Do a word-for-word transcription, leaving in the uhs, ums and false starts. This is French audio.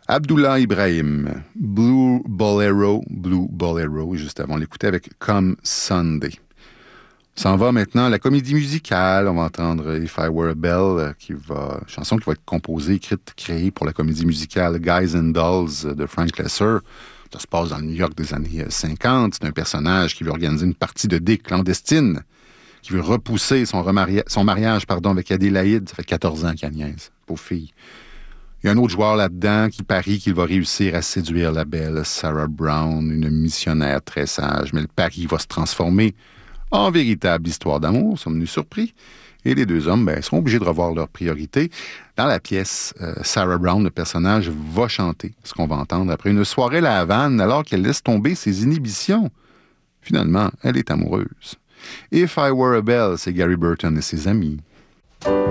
Abdullah Ibrahim, Blue Bolero, Blue Bolero, et juste avant, on l'écoutait avec Come Sunday. On s'en va maintenant à la comédie musicale. On va entendre If I Were a Bell, qui va, chanson qui va être composée, écrite, créée pour la comédie musicale Guys and Dolls de Frank Loesser. Ça se passe dans le New York des années cinquante. C'est un personnage qui veut organiser une partie de dés clandestine, qui veut repousser son, remaria- son mariage pardon, avec Adélaïde. Ça fait quatorze ans qu'elle niaise, pauvre fille. Il y a un autre joueur là-dedans qui parie qu'il va réussir à séduire la belle Sarah Brown, une missionnaire très sage. Mais le pari va se transformer en véritable histoire d'amour, sommes-nous surpris? Et les deux hommes ben, seront obligés de revoir leurs priorités. Dans la pièce, euh, Sarah Brown, le personnage, va chanter ce qu'on va entendre après une soirée à la Havane alors qu'elle laisse tomber ses inhibitions. Finalement, elle est amoureuse. If I Were a Bell, c'est Gary Burton et ses amis.